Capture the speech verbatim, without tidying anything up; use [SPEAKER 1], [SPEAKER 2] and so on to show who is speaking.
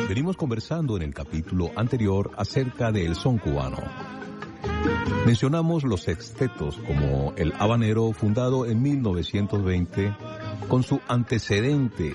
[SPEAKER 1] Venimos conversando en el capítulo anterior acerca del son cubano. Mencionamos los sextetos como el habanero, fundado en mil novecientos veinte, con su antecedente